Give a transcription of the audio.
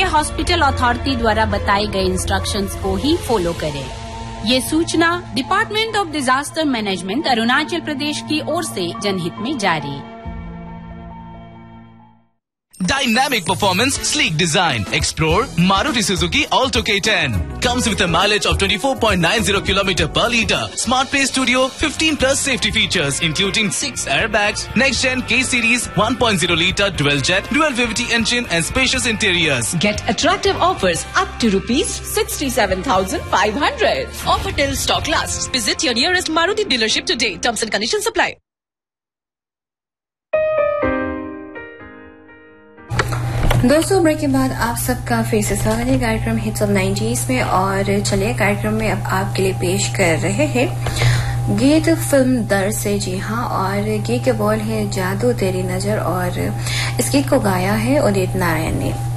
वे hospital authority द्वारा बताए गए इंस्ट्रक्शंस को ही फॉलो करें। ये सूचना department of disaster management Arunachal Pradesh की ओर से जनहित में जारी। Dynamic performance, sleek design. Explore Maruti Suzuki Alto K10. Comes with a mileage of 24.90 km per litre. Smart Play Studio, 15 plus safety features, including 6 airbags, next gen K Series 1.0 litre dual jet, dual VVT engine, and spacious interiors. Get attractive offers up to rupees 67,500. Offer till stock lasts. Visit your nearest Maruti dealership today. Terms and conditions apply. दोस्तों, break के बाद आप सबका फिर से स्वागत है कार्यक्रम हिट्स ऑफ 90s में। और चलिए कार्यक्रम में अब आपके लिए पेश कर रहे हैं गीत फिल्म दर्द से। जी हाँ, और गीत के बोल है जादू तेरी नजर, और इस गीत को गाया है उदित नारायण ने।